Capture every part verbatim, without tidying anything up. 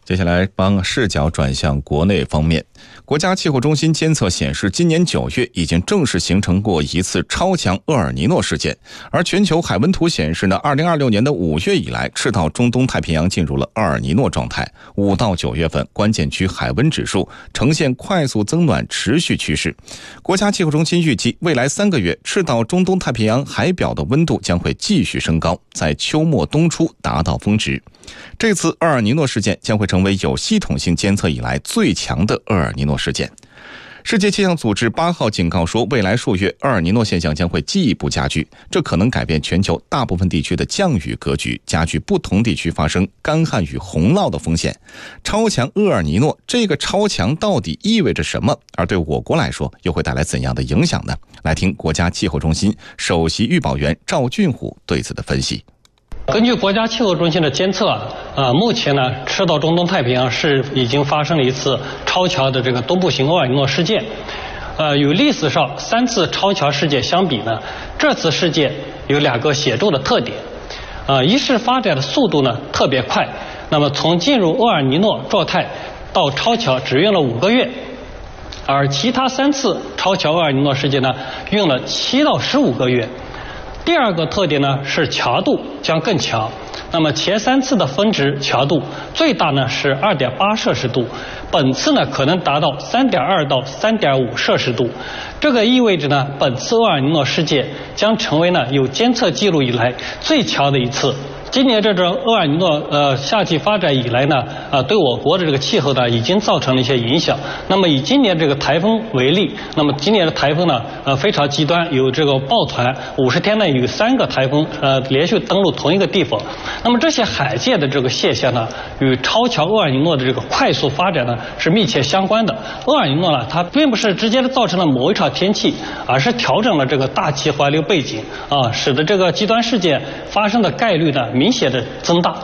接下来帮视角转向国内方面，国家气候中心监测显示，今年九月已经正式形成过一次超强厄尔尼诺事件，而全球海温图显示呢，二零二六年的五月以来，赤道中东太平洋进入了厄尔尼诺状态，五到九月份关键区海温指数呈现快速增暖持续趋势。国家气候中心预计，未来三个月赤道中东太平洋海表的温度将会继续升高，在秋末冬初达到峰值。这次厄尔尼诺事件将会成为有系统性监测以来最强的厄尔尼诺事件。世界气象组织八号警告说，未来数月厄尔尼诺现象将会进一步加剧，这可能改变全球大部分地区的降雨格局，加剧不同地区发生干旱与洪涝的风险。超强厄尔尼诺，这个超强到底意味着什么？而对我国来说，又会带来怎样的影响呢？来听国家气候中心首席预报员赵俊虎对此的分析。 根据国家气候中心的监测啊，呃，目前呢，赤道中东太平洋是已经发生了一次超强的这个东部型厄尔尼诺事件。呃，与历史上三次超强事件相比呢，这次事件有两个显著的特点。呃，一是发展的速度呢特别快，那么从进入厄尔尼诺状态到超强只用了五个月，而其他三次超强厄尔尼诺事件呢，用了七到十五个月。第二个特点呢是强度将更强，那么前三次的峰值强度最大呢是 二点八摄氏度，本次呢可能达到 三点二到三点五摄氏度。这个意味着呢，本次厄尔尼诺事件将成为呢有监测记录以来最强的一次。今年这种厄尔尼诺呃夏季发展以来呢，呃对我国的这个气候呢已经造成了一些影响。那么以今年这个台风为例，那么今年的台风呢呃非常极端，有这个抱团，五十天内有三个台风呃连续登陆同一个地方。那么这些罕见的这个现象呢，与超强厄尔尼诺的这个快速发展呢是密切相关的。厄尔尼诺呢，它并不是直接的造成了某一场天气，而是调整了这个大气环流背景啊，使得这个极端事件发生的概率呢明显的增大。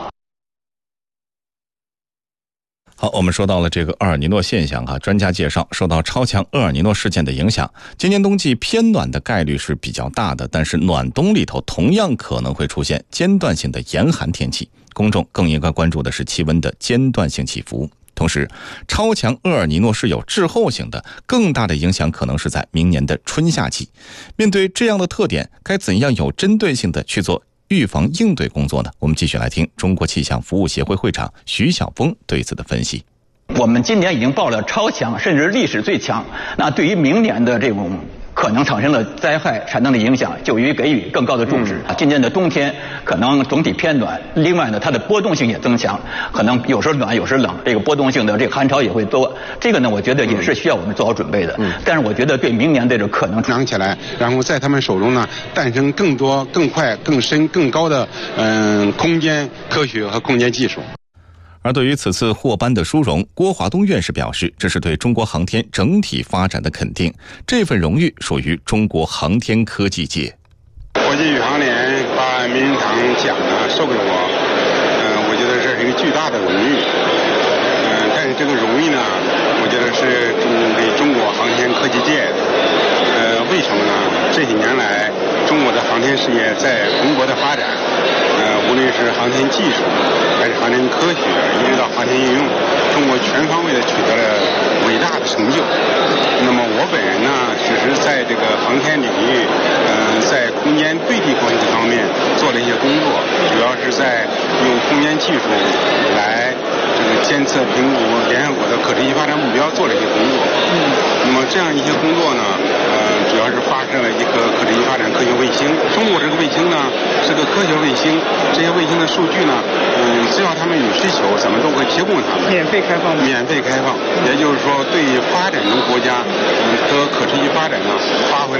好，我们说到了这个厄尔尼诺现象啊，专家介绍，受到超强厄尔尼诺事件的影响，今年冬季偏暖的概率是比较大的，但是暖冬里头同样可能会出现间断性的严寒天气，公众更应该关注的是气温的间断性起伏。同时，超强厄尔尼诺是有滞后性的，更大的影响可能是在明年的春夏季。面对这样的特点，该怎样有针对性的去做预防应对工作呢？我们继续来听中国气象服务协会会长徐晓峰对此的分析。 我们今年已经报了超强，甚至历史最强，那对于明年的这种可能产生的灾害产生的影响，就予给予更高的重视。今年的冬天可能总体偏暖，另外呢，它的波动性也增强，可能有时候暖，有时候冷，这个波动性的这个寒潮也会多。这个呢，我觉得也是需要我们做好准备的。嗯、但是我觉得对明年这个可能长起来，然后在他们手中呢诞生更多、更快、更深、更高的嗯空间科学和空间技术。 而对于此次获颁的殊荣，郭华东院士表示，这是对中国航天整体发展的肯定，这份荣誉属于中国航天科技界。 国际宇航联把名人堂奖呢授给我，嗯、呃，我觉得这是一个巨大的荣誉，嗯、呃，但是这个荣誉呢，我觉得是给中国航天科技界，呃，为什么呢？这些年来，中国的航天事业在蓬勃的发展。呃，无论是航天技术，还是航天科学，一直到航天应用，中国全方位的取得了伟大的成就。那么我本人呢，只是在这个航天领域，嗯、呃，在空间对地关系方面做了一些工作，主要是在用空间技术来这个监测评估联合国的可持续发展目标做了一些工作。嗯，那么这样一些工作呢，呃，主要是发射了一个可持续发展科学卫星。中国这个卫星呢，是个科学卫星，这些卫星的数据呢，嗯，只要他们有需求，咱们都会提供他们。 免费开放。 免费开放，也就是说，对于发展中国家，嗯，的可持续发展呢，发挥了。